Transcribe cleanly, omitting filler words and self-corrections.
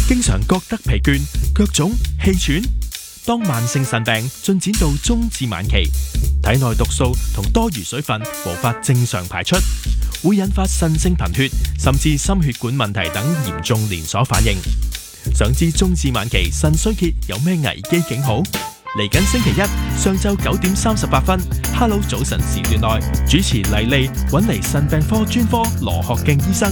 經常覺得疲倦、腳腫、氣喘。當慢性腎病進展到中至晚期，體內毒素同多餘水分無法正常排出，會引發腎性貧血，甚至心血管問題等嚴重連鎖反應。想知中至晚期腎衰竭有咩危機警號？嚟緊星期一上晝9:38， Hello 早晨時段內，主持黎莉揾嚟腎病科專科羅學敬醫生